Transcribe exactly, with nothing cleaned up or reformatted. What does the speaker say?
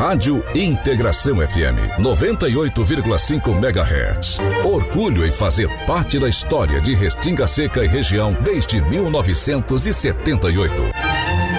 Rádio Integração F M, noventa e oito vírgula cinco megahertz. Orgulho em fazer parte da história de Restinga Seca e região desde mil novecentos e setenta e oito.